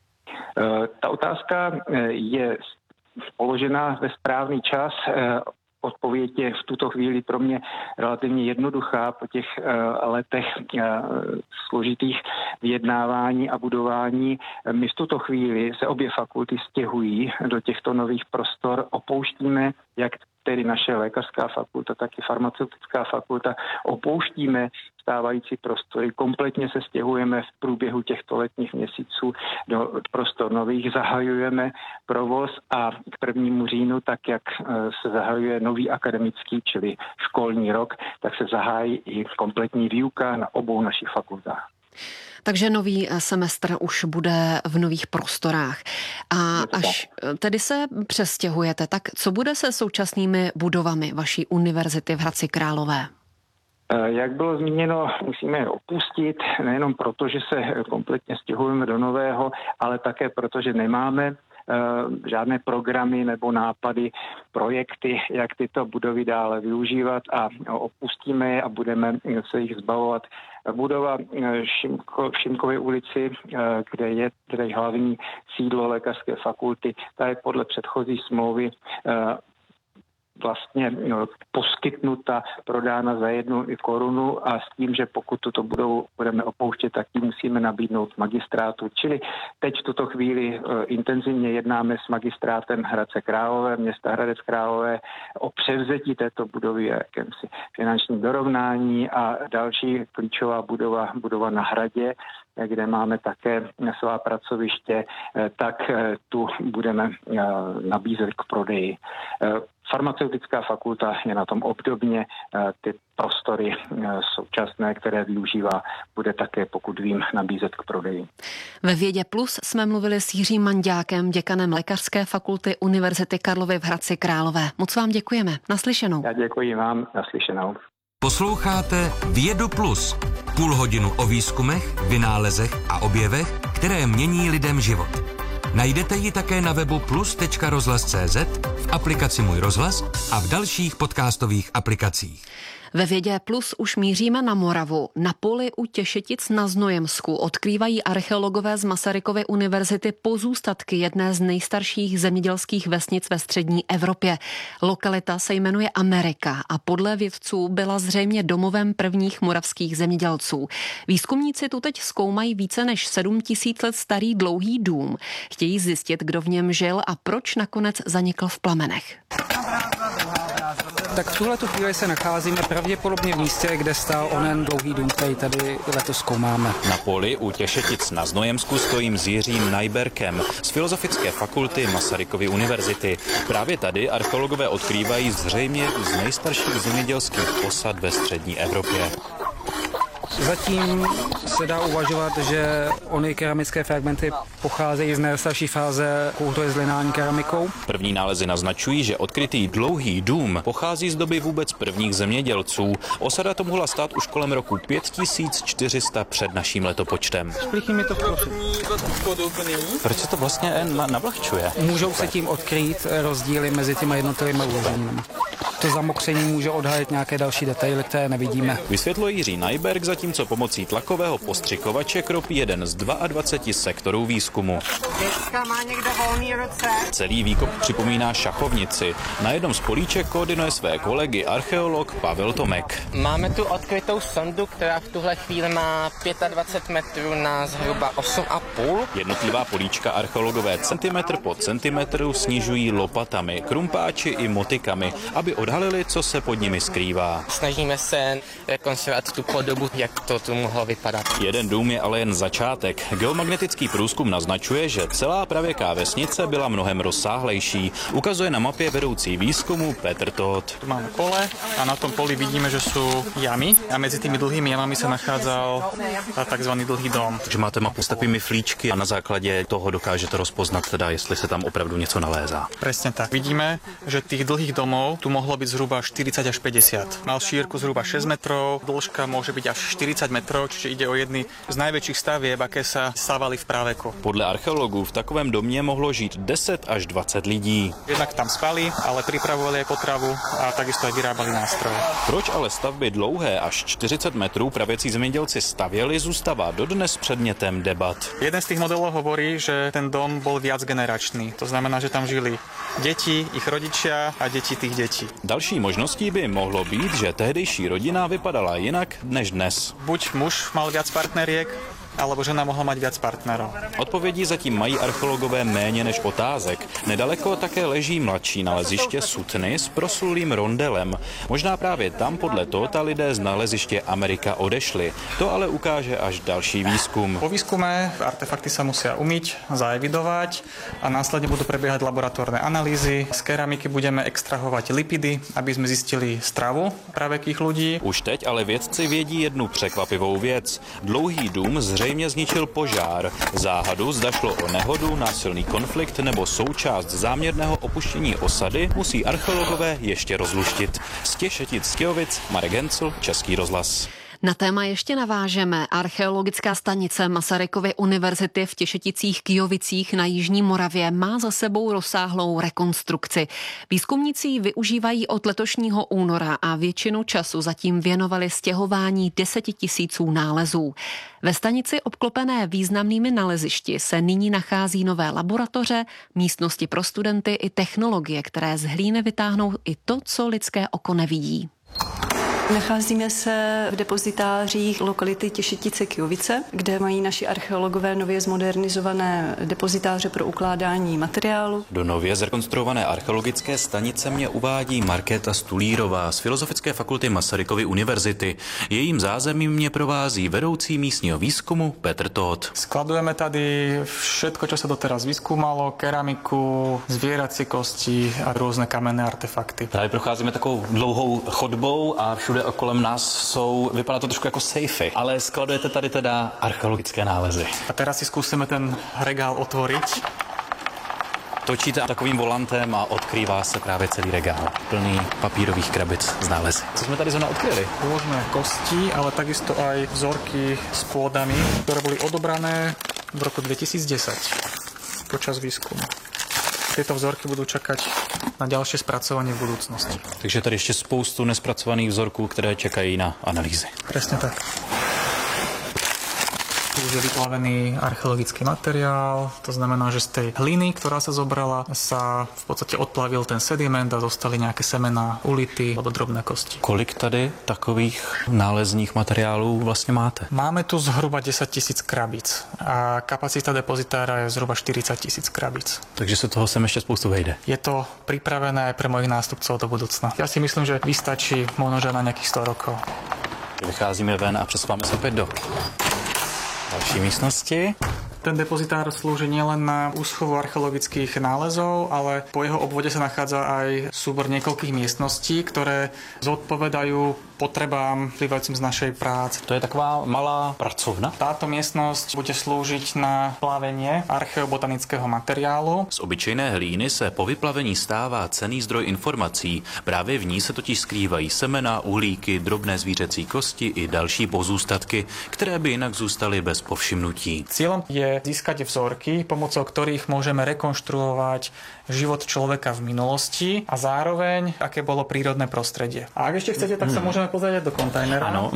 Ta otázka je položena ve správný čas. Odpověď je v tuto chvíli pro mě relativně jednoduchá po těch letech složitých vyjednávání a budování. My v tuto chvíli se obě fakulty stěhují do těchto nových prostor, opouštíme jak tedy naše lékařská fakulta, tak i farmaceutická fakulta, opouštíme stávající prostory, kompletně se stěhujeme v průběhu těchto letních měsíců do prostor nových, zahajujeme provoz a k 1. říjnu, tak jak se zahajuje nový akademický, čili školní rok, tak se zahájí i kompletní výuka na obou našich fakultách. Takže nový semestr už bude v nových prostorách. A až tedy se přestěhujete, tak co bude se současnými budovami vaší univerzity v Hradci Králové? Jak bylo zmíněno, musíme je opustit, nejenom proto, že se kompletně stěhujeme do nového, ale také proto, že nemáme žádné programy nebo nápady, projekty, jak tyto budovy dále využívat a opustíme je a budeme se jich zbavovat. Budova v Šimkově ulici, kde je tedy hlavní sídlo lékařské fakulty, ta je podle předchozí smlouvy vlastně poskytnuta, prodána za 1 korunu a s tím, že pokud tuto budeme opouštět, tak ji musíme nabídnout magistrátu. Čili teď v tuto chvíli intenzivně jednáme s magistrátem Hradce Králové, města Hradec Králové o převzetí této budovy, jakémsi finanční dorovnání a další klíčová budova na Hradě, kde máme také svá pracoviště, tak tu budeme nabízet k prodeji. Farmaceutická fakulta je na tom obdobně, ty prostory současné, které využívá, bude také, pokud vím, nabízet k prodeji. Ve Vědě Plus jsme mluvili s Jiřím Manďákem, děkanem Lékařské fakulty Univerzity Karlovy v Hradci Králové. Moc vám děkujeme. Naslyšenou. Já děkuji vám. Naslyšenou. Posloucháte Vědu Plus. Půl hodinu o výzkumech, vynálezech a objevech, které mění lidem život. Najdete ji také na webu plus.rozhlas.cz, v aplikaci Můj rozhlas a v dalších podcastových aplikacích. Ve Vědě Plus už míříme na Moravu. Na poli u Těšetic na Znojemsku odkrývají archeologové z Masarykovy univerzity pozůstatky jedné z nejstarších zemědělských vesnic ve střední Evropě. Lokalita se jmenuje Amerika a podle vědců byla zřejmě domovem prvních moravských zemědělců. Výzkumníci tu teď zkoumají více než 7 000 let starý dlouhý dům. Chtějí zjistit, kdo v něm žil a proč nakonec zanikl v plamenech. Tak v tuhletu chvíli se nacházíme pravděpodobně v místě, kde stál onen dlouhý dům, který tady letos zkoumáme. Na poli u Těšetic na Znojemsku stojím s Jiřím Najberkem z Filozofické fakulty Masarykovy univerzity. Právě tady archeologové odkrývají zřejmě z nejstarších zemědělských osad ve střední Evropě. Zatím se dá uvažovat, že ony keramické fragmenty pocházejí z nejstarší fáze kultury s lineární keramikou. První nálezy naznačují, že odkrytý dlouhý dům pochází z doby vůbec prvních zemědělců. Osada to mohla stát už kolem roku 5400 před naším letopočtem. Šplichy mi to prosím. Proč se to vlastně navlhčuje? Můžou se tím odkrýt rozdíly mezi těma jednotlivými územími. To zamokření může odhalit nějaké další detaily, které nevidíme. Vysvětluje Jiří Najberk, zatímco pomocí tlakového postřikovače kropí jeden z 22 sektorů výzkumu. Dneska má někdo volný ruce? Celý výkop připomíná šachovnici. Na jednom z políček koordinuje své kolegy archeolog Pavel Tomek. Máme tu odkrytou sondu, která v tuhle chvíli má 25 metrů na zhruba 8,5. Jednotlivá políčka archeologové centimetr po centimetru snižují lopatami, krumpáči i motikami, aby odhalili, co se pod nimi skrývá. Snažíme se rekonstruovat tu podobu, jak to tu mohlo vypadat. Jeden dům je ale jen začátek. Geomagnetický průzkum naznačuje, že celá pravěká vesnice byla mnohem rozsáhlejší. Ukazuje na mapě vedoucí výzkumu Petr Todt. Tu máme pole a na tom poli vidíme, že sú jamy a medzi tými dlhými jamami sa nachádzal takzvaný dlhý dom. Takže máte mapu s takovými flíčky a na základě toho dokážete rozpoznat teda, jestli se tam opravdu něco nalézá. Presne tak. Vidíme, že tých dlhých domov tu mohlo byť zhruba 40 až 50. Mal šírku zhruba 6 metrov, dĺžka môže byť až 40 metrov, čiže ide o jedny z najväčších stavieb, aké sa stávali v praveku. Podle archeologů v takovém domě mohlo žít 10 až 20 lidí. Jednak tam spali, ale pripravovali aj potravu a takisto aj vyrábali nástroje. Proč ale stavby dlouhé až 40 metrů pravěcí zemědělci stavěli, zůstává dodnes předmětem debat. Jeden z tých modelov hovorí, že ten dom bol viacgeneračný. To znamená, že tam žili deti, ich rodičia a deti tých detí. Další možností by mohlo být, že tehdejší rodina vypadala jinak než dnes. Buď muž mal viac partneriek, alebo žena mohla mať viac partnerov. Odpovědí zatím mají archeologové méně než otázek. Nedaleko také leží mladší naleziště Sutny s proslulým rondelem. Možná právě tam podle Tota lidé z naleziště Amerika odešli. To ale ukáže až další výzkum. Po výskume artefakty sa musia umyť, zaevidovať a následne budú prebiehať laboratórne analýzy. Z keramiky budeme extrahovať lipidy, aby sme zistili stravu pravekých ľudí. Už teď ale vědci vědí jednu překvapivou věc. Dlouhý dům zřejmě zničil požár. Záhadu, zda šlo o nehodu, násilný konflikt nebo součást záměrného opuštění osady, musí archeologové ještě rozluštit. Z Těšetic Stějovic, Marek Hencl, Český rozhlas. Na téma ještě navážeme. Archeologická stanice Masarykovy univerzity v Těšeticích-Kyjovicích na jižní Moravě má za sebou rozsáhlou rekonstrukci. Výzkumníci ji využívají od letošního února a většinu času zatím věnovali stěhování 10 000 nálezů. Ve stanici obklopené významnými nalezišti se nyní nachází nové laboratoře, místnosti pro studenty i technologie, které z hlíny vytáhnou i to, co lidské oko nevidí. Nacházíme se v depozitářích lokality Těšetice-Kyjovice, kde mají naši archeologové nově zmodernizované depozitáře pro ukládání materiálu. Do nově zrekonstruované archeologické stanice mě uvádí Markéta Stulírová z Filozofické fakulty Masarykovy univerzity. Jejím zázemím mě provází vedoucí místního výzkumu Petr Tóth. Skladujeme tady všetko, čo sa doteraz vyskúmalo, keramiku, zvieracie kosti a rôzne kamenné artefakty. Právě procházíme takovou dlouhou chodbou a všude kolem nás vypadá to trošku jako sejfy, ale skladujete tady teda archeologické nálezy. A teraz si skúsime ten regál otvoriť. Točíte takovým volantem a odkrývá se právě celý regál, plný papírových krabic z nálezy. Co jsme tady zrovna odkryli? Rôzne kosti, ale takisto aj vzorky s pôdami, ktoré boli odobrané v roku 2010 počas výskumu. Tieto vzorky budú čakať na ďalšie spracovanie v budúcnosti. Takže tady ještě spoustu nespracovaných vzorků, které čekají na analýzy. Presne tak. Už je vyplavený archeologický materiál, to znamená, že z tej hliny, ktorá sa zobrala, sa v podstate odplavil ten sediment a dostali nejaké semená, ulity alebo drobné kosti. Kolik tady takových nálezních materiálů vlastně máte? Máme tu zhruba 10 000 krabic a kapacita depozitára je zhruba 40 000 krabic. Takže se toho sem ještě spoustu vejde. Je to pripravené aj pre mojich nástupcov do budúcna. Ja si myslím, že vystačí možno na nejakých 100 rokov. Vycházíme ven a přesouváme se opět do další místnosti. Ten depozitár slúži nielen na úschovu archeologických nálezov, ale po jeho obvode sa nachádza aj súbor niekoľkých miestností, ktoré zodpovedajú potrebám vyplývajúcim z našej práce. To je taková malá pracovna. Táto miestnosť bude slúžiť na plavenie archeobotanického materiálu. Z obyčejné hlíny se po vyplavení stává cenný zdroj informací. Právě v ní se totiž skrývají semena, uhlíky, drobné zvířecí kosti i další pozůstatky, které by jinak zůstaly bez povšimnutí. Cieľom je získať vzorky, pomocou ktorých môžeme rekonštruovať život človeka v minulosti a zároveň, aké bolo prírodné prostredie. A ak ešte chcete, tak sa môžeme pozrieť do kontajnera. Ano.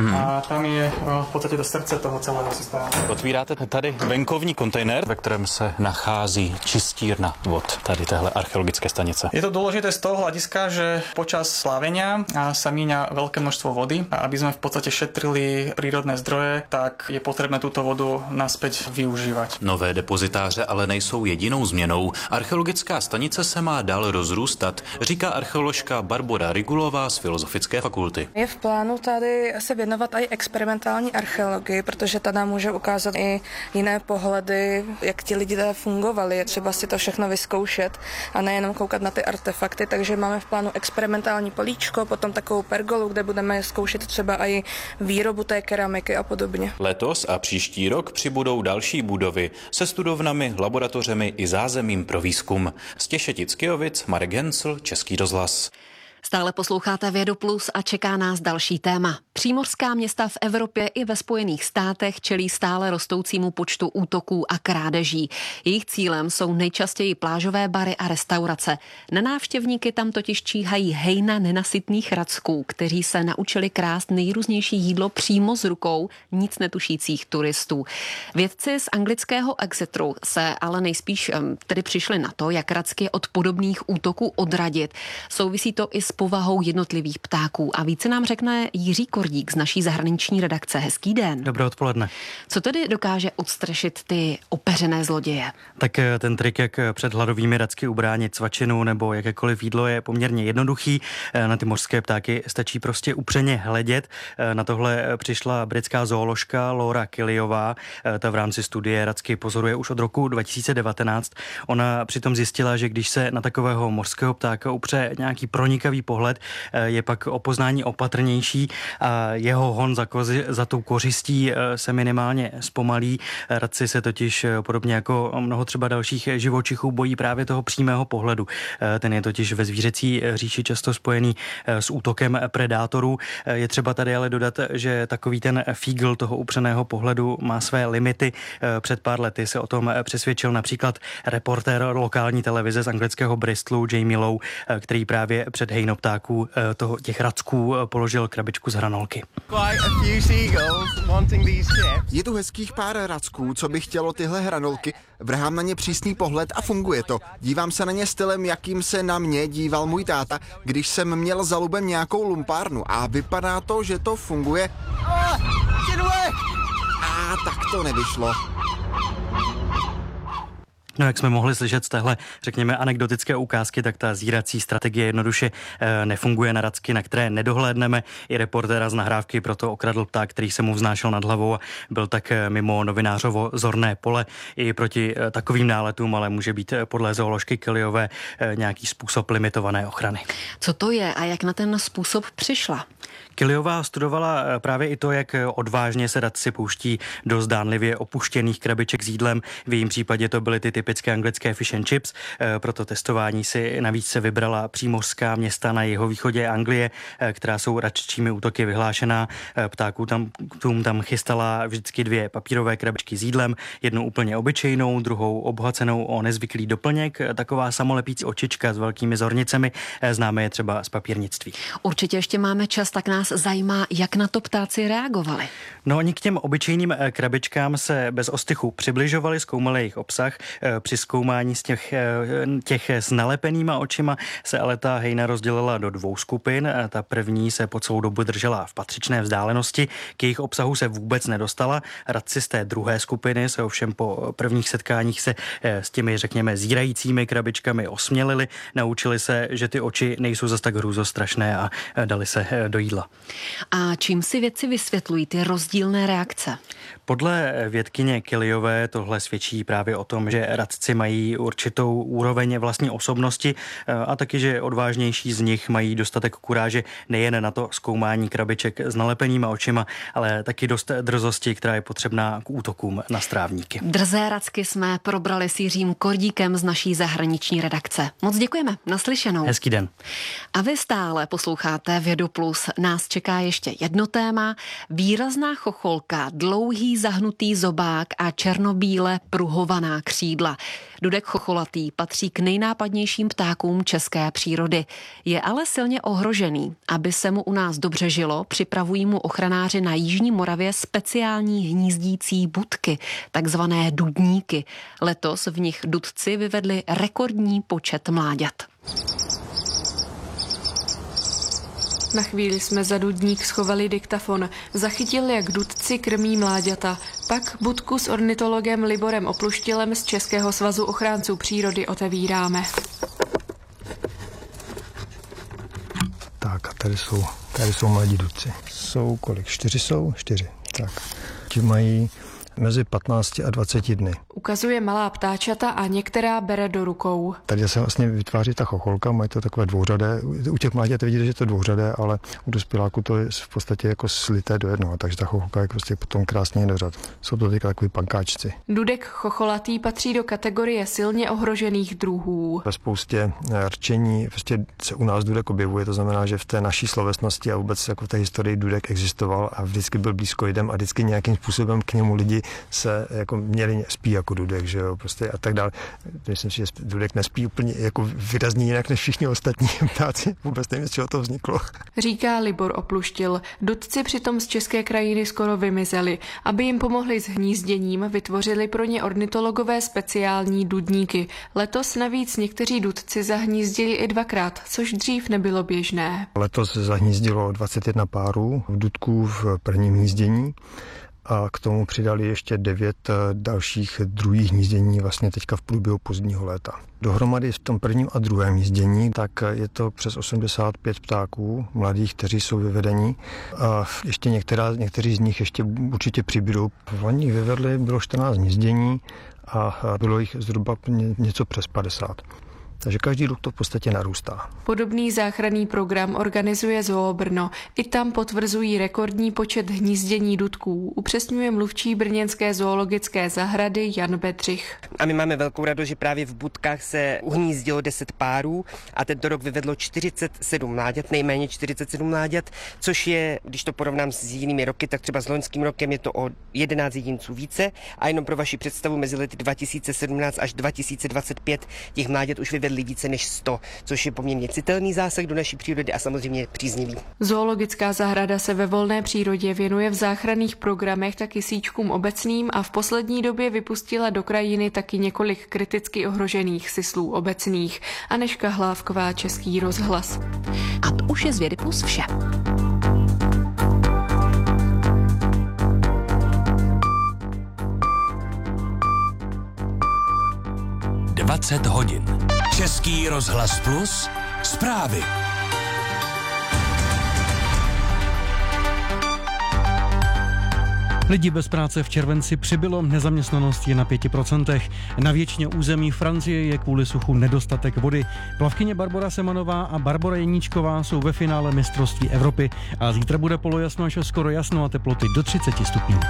A tam je v podstate to srdce toho celého systému. Otvíráte tady venkovní kontejner, ve kterém se nachází čistírna vod tady téhle archeologické stanice. Je to dôležité z toho hľadiska, že počas slávenia sa míňa veľké množstvo vody a aby sme v podstate šetrili prírodné zdroje, tak je potrebné túto vodu naspäť využívať. Nové depozitáře ale nejsou jedinou změnou. Archeologická stanice se má dál rozrůstat, říká archeoložka Barbora Rigulová z Filozofické fakulty. Je v plánu tady se věnovat i experimentální archeologii, protože ta nám může ukázat i jiné pohledy, jak ti lidé fungovali. Je třeba si to všechno vyzkoušet a nejenom koukat na ty artefakty, takže máme v plánu experimentální políčko, potom takovou pergolu, kde budeme zkoušet třeba i výrobu té keramiky a podobně. Letos a příští rok přibudou další budovy se studovnami, laboratořemi i zázemím pro výzkum. Z Těšetic-Kyjovic Marek Hensl, Český rozhlas. Stále posloucháte Vědu Plus a čeká nás další téma. Přímořská města v Evropě i ve Spojených státech čelí stále rostoucímu počtu útoků a krádeží. Jejich cílem jsou nejčastěji plážové bary a restaurace. Na návštěvníky tam totiž číhají hejna nenasytných racků, kteří se naučili krást nejrůznější jídlo přímo z rukou nic netušících turistů. Vědci z anglického Exeteru se ale nejspíš tedy přišli na to, jak racky od podobných útoků odradit. Souvisí to i s povahou jednotlivých ptáků. A více nám řekne Jiří Kordík z naší zahraniční redakce. Hezký den. Dobré odpoledne. Co tedy dokáže odstrašit ty opeřené zloděje? Tak ten trik, jak před hladovými racky ubránit svačinu nebo jakékoliv jídlo, je poměrně jednoduchý. Na ty mořské ptáky stačí prostě upřeně hledět. Na tohle přišla britská zooložka Laura Kellyová. Ta v rámci studie racky pozoruje už od roku 2019. Ona přitom zjistila, že když se na takového mořského ptáka upře nějaký pronikavý prvý pohled, je pak o poznání opatrnější a jeho hon za tou kořistí se minimálně zpomalí. Radci se totiž podobně jako mnoho třeba dalších živočichů bojí právě toho přímého pohledu. Ten je totiž ve zvířecí říši často spojený s útokem predátorů. Je třeba tady ale dodat, že takový ten fígl toho upřeného pohledu má své limity. Před pár lety se o tom přesvědčil například reportér lokální televize z anglického Bristolu Jamie Lowe, který právě před hejnoptáků těch racků položil krabičku z hranolky. Je tu hezkých pár racků, co by chtělo tyhle hranolky. Vrhám na ně přísný pohled a funguje to. Dívám se na ně stylem, jakým se na mě díval můj táta, když jsem měl za lubem nějakou lumpárnu a vypadá to, že to funguje. A tak to nevyšlo. No, jak jsme mohli slyšet z téhle, řekněme, anekdotické ukázky, tak ta zírací strategie jednoduše nefunguje na racky, na které nedohlédneme. I reportéra z nahrávky proto okradl pták, který se mu vznášel nad hlavou a byl tak mimo novinářovo zorné pole. I proti takovým náletům ale může být podle zooložky Kellyové nějaký způsob limitované ochrany. Co to je a jak na ten způsob přišla? Kellyová studovala právě i to, jak odvážně se radci pouští do zdánlivě opuštěných krabiček s jídlem. V jejím případě to byly ty typické anglické fish and chips. Pro to testování si navíc se vybrala přímořská města na jihovýchodě Anglie, která jsou raččími útoky vyhlášená. Ptákům tam chystala vždycky 2 papírové krabičky s jídlem, jednu úplně obyčejnou, druhou obohacenou o nezvyklý doplněk, taková samolepící očička s velkými zornicemi, známe je třeba z papírnictví. Určitě ještě máme čas, tak nás zajímá, jak na to ptáci reagovali. No, oni k těm obyčejným krabičkám se bez ostychu přibližovali, zkoumali jejich obsah. Při zkoumání z těch s nalepenýma očima se ale ta hejna rozdělila do 2 skupin. Ta první se po celou dobu držela v patřičné vzdálenosti, k jejich obsahu se vůbec nedostala. Radci z té druhé skupiny se ovšem po prvních setkáních se s těmi, řekněme, zírajícími krabičkami osmělili, naučili se, že ty oči nejsou zas tak hrůzostrašné a dali se do jídla. A čím si vědci vysvětlují ty rozdílné reakce? Podle vědkyně Kellyové tohle svědčí právě o tom, že radci mají určitou úroveň vlastní osobnosti a taky, že odvážnější z nich mají dostatek kuráže nejen na to zkoumání krabiček s nalepenýma očima, ale taky dost drzosti, která je potřebná k útokům na strávníky. Drzé racky jsme probrali s Jiřím Kordíkem z naší zahraniční redakce. Moc děkujeme, naslyšenou. Hezký den. A vy stále posloucháte Vědu Plus. Nás čeká ještě jedno téma. Výrazná chocholka, dlouhý zahnutý zobák a černobíle pruhovaná křídla. Dudek chocholatý patří k nejnápadnějším ptákům české přírody. Je ale silně ohrožený. Aby se mu u nás dobře žilo, připravují mu ochranáři na jižní Moravě speciální hnízdící budky, takzvané dudníky. Letos v nich dudci vyvedli rekordní počet mláďat. Na chvíli jsme za dudník schovali diktafon. Zachytil, jak dudci krmí mláďata. Pak budku s ornitologem Liborem Opluštilem z Českého svazu ochránců přírody otevíráme. Tak a tady jsou mladí dudci. Jsou kolik? 4 jsou? 4. Tak. Ti mají mezi 15 a 20 dny. Ukazuje malá ptáčata a některá bere do rukou. Tady se vlastně vytváří ta chocholka, mají to takové dvouřadé. U těch mláďat vidíte, že je to dvouřadé, ale u dospěláků to je v podstatě jako slité do jednoho, takže ta chocholka je prostě potom krásně do řad. Jsou to teďka takový pankáčci. Dudek chocholatý patří do kategorie silně ohrožených druhů. Ve spoustě rčení prostě se u nás dudek objevuje, to znamená, že v té naší slovesnosti a vůbec jako v té historii dudek existoval a vždycky byl blízko lidem a vždycky nějakým způsobem k němu lidi se jako měli spí jako dudek, že jo, prostě a tak dále. Myslím si, že dudek nespí úplně jako výrazně jinak než všichni ostatní ptáci. Vůbec nevím, z čeho to vzniklo. Říká Libor Opluštil. Dudci přitom z české krajiny skoro vymizeli. Aby jim pomohli s hnízděním, vytvořili pro ně ornitologové speciální dudníky. Letos navíc někteří dudci zahnízdili i 2krát, což dřív nebylo běžné. Letos zahnízdilo 21 párů v dudků v prvním hnízdění. A k tomu přidali ještě 9 dalších druhých hnízdění vlastně teďka v průběhu pozdního léta. Dohromady v tom prvním a druhém hnízdění tak je to přes 85 ptáků mladých, kteří jsou vyvedeni. A ještě někteří z nich ještě určitě přibydou. Oni vyvedli, bylo 14 hnízdění a bylo jich zhruba něco přes 50. Takže každý rok to v podstatě narůstá. Podobný záchranný program organizuje Zoo Brno. I tam potvrzují rekordní počet hnízdění dudků, upřesňuje mluvčí brněnské zoologické zahrady Jan Bedřich. A my máme velkou radost, že právě v budkách se uhnízdilo 10 párů a tento rok vyvedlo 47 mláďat, nejméně 47 mláďat, což je, když to porovnám s jinými roky, tak třeba s loňským rokem je to o 11 jedinců více a jenom pro vaši představu mezi lety 2017 až 2025 těch mláďat už vyvedli více než 100, což je poměrně citelný zásah do naší přírody a samozřejmě příznivý. Zoologická zahrada se ve volné přírodě věnuje v záchranných programech taky síčkům obecným a v poslední době vypustila do krajiny taky několik kriticky ohrožených syslů obecných. Anežka Hlávková, Český rozhlas. A to už je z Vědy Plus vše. hodin. Český rozhlas Plus, zprávy. Lidí bez práce v červenci přibylo, nezaměstnanost je na 5%. Na většině území Francie je kvůli suchu nedostatek vody. Plavkyně Barbora Semanová a Barbora Jeníčková jsou ve finále mistrovství Evropy a zítra bude polojasno až skoro jasno a teploty do 30 stupňů.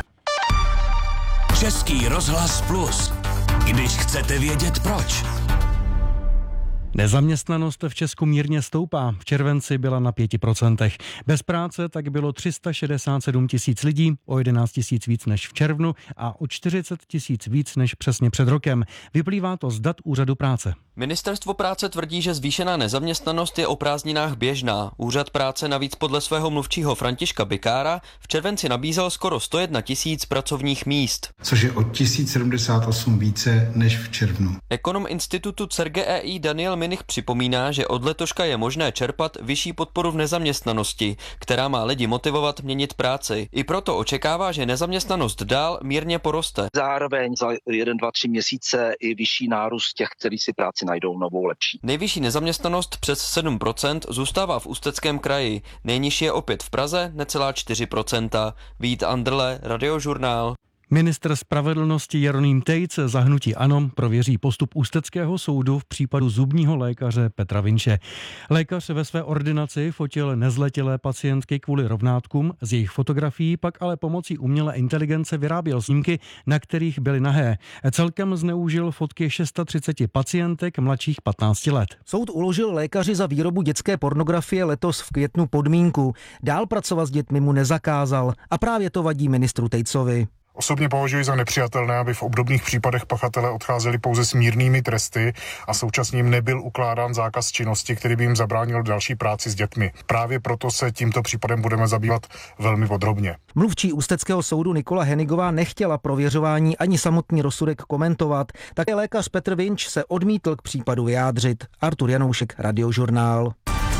Český rozhlas Plus. Když chcete vědět proč. Nezaměstnanost v Česku mírně stoupá. V červenci byla na 5%. Bez práce tak bylo 367 000 lidí, o 11 000 víc než v červnu a o 40 000 víc než přesně před rokem. Vyplývá to z dat Úřadu práce. Ministerstvo práce tvrdí, že zvýšená nezaměstnanost je o prázdninách běžná. Úřad práce navíc podle svého mluvčího Františka Bikára v červenci nabízel skoro 101 000 pracovních míst. Což je o 1078 více než v červnu. Ekonom institutu CERGEI Daniel Minich připomíná, že od letoška je možné čerpat vyšší podporu v nezaměstnanosti, která má lidi motivovat měnit práci. I proto očekává, že nezaměstnanost dál mírně poroste. Zároveň za 1, 2, 3 měsíce i vyšší nárůst těch, kteří si práci najdou novou lepší. Nejvyšší nezaměstnanost přes 7% zůstává v Ústeckém kraji. Nejnižší je opět v Praze, necelá 4%. Vít Andrle, Radiožurnál. Ministr spravedlnosti Jeroným Tejc za hnutí ANO prověří postup Ústeckého soudu v případu zubního lékaře Petra Vinče. Lékař ve své ordinaci fotil nezletilé pacientky kvůli rovnátkům, z jejich fotografií pak ale pomocí umělé inteligence vyráběl snímky, na kterých byly nahé. Celkem zneužil fotky 630 pacientek mladších 15 let. Soud uložil lékaři za výrobu dětské pornografie letos v květnu podmínku. Dál pracovat s dětmi mu nezakázal a právě to vadí ministru Tejcovi. Osobně považuji za nepřijatelné, aby v obdobných případech pachatelé odcházeli pouze s mírnými tresty a současně jim nebyl ukládán zákaz činnosti, který by jim zabránil další práci s dětmi. Právě proto se tímto případem budeme zabývat velmi podrobně. Mluvčí Ústeckého soudu Nikola Henigová nechtěla prověřování ani samotný rozsudek komentovat. Také lékař Petr Vinč se odmítl k případu vyjádřit. Artur Janoušek, Radiožurnál.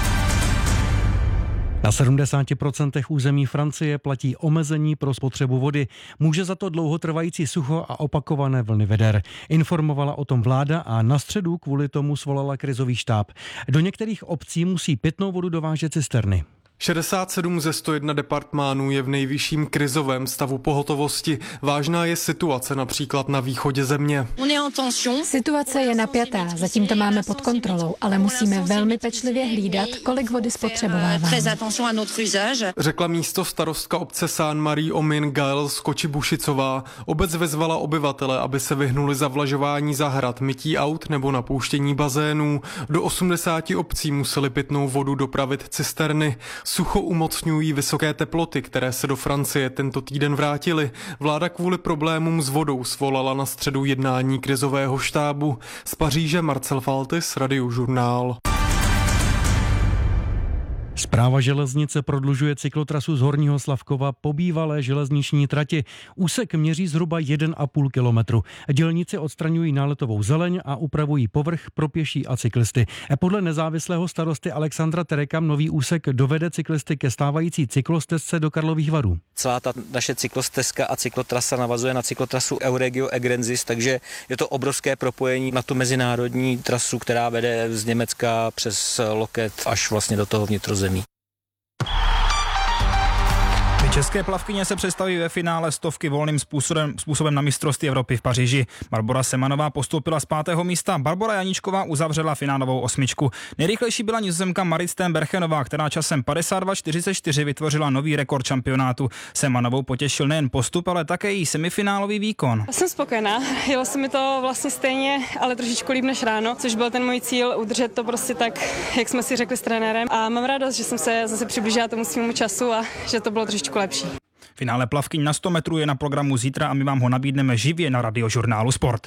Na 70% území Francie platí omezení pro spotřebu vody. Může za to dlouhotrvající sucho a opakované vlny veder. Informovala o tom vláda a na středu kvůli tomu svolala krizový štáb. Do některých obcí musí pitnou vodu dovážet cisterny. 67 ze 101 departmánů je v nejvyšším krizovém stavu pohotovosti. Vážná je situace například na východě země. Situace je napjatá, zatím to máme pod kontrolou, ale musíme velmi pečlivě hlídat, kolik vody spotřebováváme. Řekla místostarostka obce Saint-Marie Omin Gael Skočibušicová. Obec vezvala obyvatele, aby se vyhnuli zavlažování zahrad, mytí aut nebo napouštění bazénů. Do 80 obcí museli pitnou vodu dopravit cisterny. Sucho umocňují vysoké teploty, které se do Francie tento týden vrátily. Vláda kvůli problémům s vodou svolala na středu jednání krizového štábu. Z Paříže Marcel Faltis, Radiožurnál. Správa železnice prodlužuje cyklotrasu z Horního Slavkova po bývalé železniční trati. Úsek měří zhruba 1,5 kilometru. Dělníci odstraňují náletovou zeleň a upravují povrch pro pěší a cyklisty. Podle nezávislého starosty Alexandra Tereka nový úsek dovede cyklisty ke stávající cyklostezce do Karlových Varů. Celá ta naše cyklostezka a cyklotrasa navazuje na cyklotrasu Euregio Egrensis, takže je to obrovské propojení na tu mezinárodní trasu, která vede z Německa přes Loket až vlastně do toho vnitrozemí. České plavkyně se představí ve finále stovky volným způsobem na mistrovství Evropy v Paříži. Barbora Semanová postoupila z 5. místa, Barbora Janíčková uzavřela finálovou osmičku. Nejrychlejší byla Nizozemka Marit Steenbergenová, která časem 52:44 vytvořila nový rekord šampionátu. Semanovou potěšil nejen postup, ale také její semifinálový výkon. Jsem spokojená, jelo se mi to vlastně stejně, ale trošičku líp než ráno, což byl ten můj cíl, udržet to prostě tak, jak jsme si řekli s trenérem. A mám radost, že jsem se zase přiblížila tomu svému času a že to bylo trošičku lepší. Finále plavkyň na 100 metrů je na programu zítra a my vám ho nabídneme živě na Radiožurnálu Sport.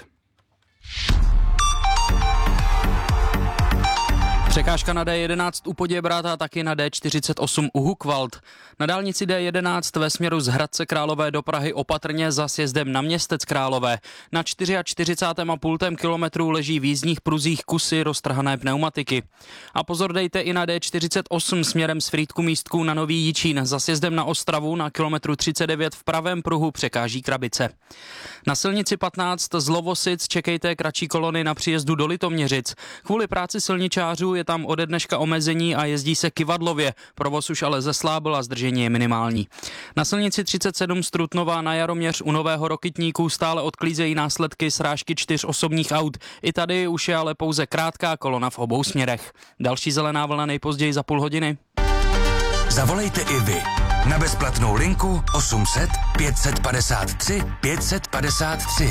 Překážka na D11 u Poděbrad a taky na D48 u Hucvald. Na dálnici D11 ve směru z Hradce Králové do Prahy opatrně za sjezdem na Městec Králové. Na 44,5 kilometru leží v jízdních pruzích kusy roztrhané pneumatiky. A pozor dejte i na D48 směrem z Frýdku Místků na Nový Jičín. Za sjezdem na Ostravu na kilometru 39 v pravém pruhu překáží krabice. Na silnici 15 z Lovosic čekejte kratší kolony na příjezdu do Litoměřic. Kvůli práci silničářů je tam ode dneška omezení a jezdí se kyvadlově. Provoz už ale zeslábil a zdržení je minimální. Na silnici 37 z Trutnova na Jaroměř u Nového Rokytníku stále odklízejí následky srážky 4 osobních aut. I tady už je ale pouze krátká kolona v obou směrech. Další zelená vlna nejpozději za půl hodiny. Zavolejte i vy na bezplatnou linku 800 553 553.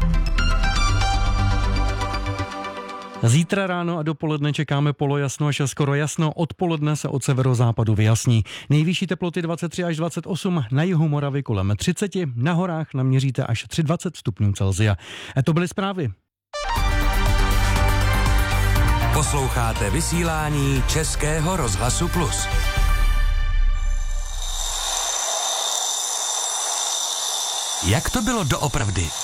Zítra ráno a dopoledne čekáme polojasno až skoro jasno, odpoledne se od severozápadu vyjasní. Nejvyšší teploty 23 až 28, na jihu Moravy kolem 30, na horách naměříte až 23 stupňů Celsia. To byly zprávy. Posloucháte vysílání Českého rozhlasu Plus. Jak to bylo doopravdy?